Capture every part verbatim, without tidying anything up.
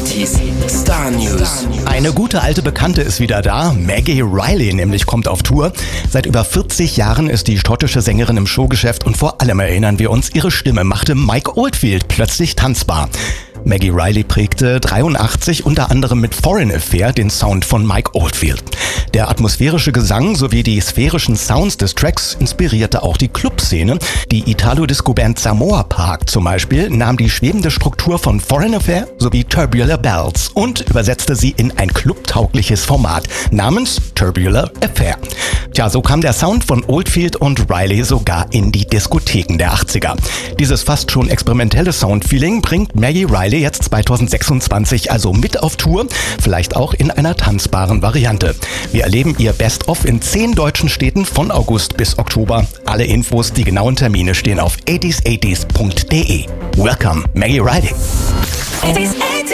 achtziger Star News. Eine gute alte Bekannte ist wieder da. Maggie Reilly nämlich kommt auf Tour. Seit über vierzig Jahren ist die schottische Sängerin im Showgeschäft und vor allem erinnern wir uns, ihre Stimme machte Mike Oldfield plötzlich tanzbar. Maggie Reilly prägte dreiundachtzig unter anderem mit Foreign Affair den Sound von Mike Oldfield. Der atmosphärische Gesang sowie die sphärischen Sounds des Tracks inspirierte auch die Clubszene. Die Italo-Disco-Band Samoa Park zum Beispiel nahm die schwebende Struktur von Foreign Affair sowie Tubular Bells und übersetzte sie in ein clubtaugliches Format namens Tubular Affair. Tja, so kam der Sound von Oldfield und Reilly sogar in die Diskotheken der achtziger. Dieses fast schon experimentelle Soundfeeling bringt Maggie Reilly jetzt zweitausendsechsundzwanzig also mit auf Tour, vielleicht auch in einer tanzbaren Variante. Wir erleben ihr Best-of in zehn deutschen Städten von August bis Oktober. Alle Infos, die genauen Termine stehen auf achtziger achtziger punkt de. Welcome, Maggie Reilly. achtziger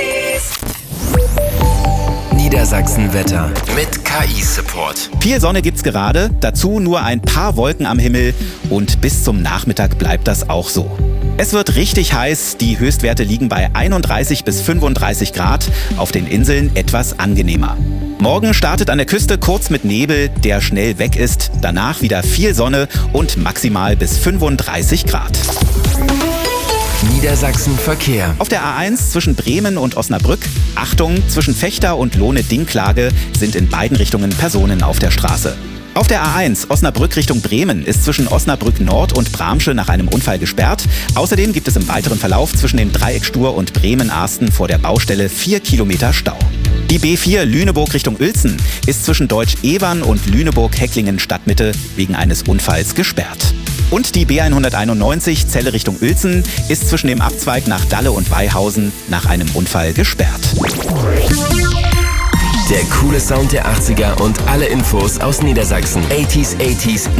Niedersachsen-Wetter mit K I-Support. Viel Sonne gibt's gerade, dazu nur ein paar Wolken am Himmel und bis zum Nachmittag bleibt das auch so. Es wird richtig heiß, die Höchstwerte liegen bei einunddreißig bis fünfunddreißig Grad, auf den Inseln etwas angenehmer. Morgen startet an der Küste kurz mit Nebel, der schnell weg ist, danach wieder viel Sonne und maximal bis fünfunddreißig Grad. Niedersachsen Verkehr. Auf der A eins zwischen Bremen und Osnabrück, Achtung, zwischen Fechter und Lohne-Dinklage sind in beiden Richtungen Personen auf der Straße. Auf der A eins Osnabrück Richtung Bremen ist zwischen Osnabrück Nord und Bramsche nach einem Unfall gesperrt. Außerdem gibt es im weiteren Verlauf zwischen dem Dreieck Stur und Bremen-Arsten vor der Baustelle vier Kilometer Stau. Die B vier Lüneburg Richtung Uelzen ist zwischen Deutsch-Evern und Lüneburg-Hecklingen Stadtmitte wegen eines Unfalls gesperrt. Und die B hunderteinundneunzig Celle Richtung Uelzen ist zwischen dem Abzweig nach Dalle und Weihausen nach einem Unfall gesperrt. Der coole Sound der achtziger und alle Infos aus Niedersachsen. achtziger achtziger